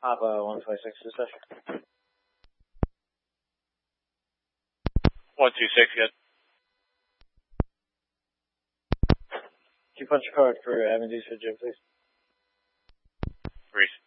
Papa 156 dispatch. 126, good. Can you punch a card for Evan D's for Jim, please? Reese.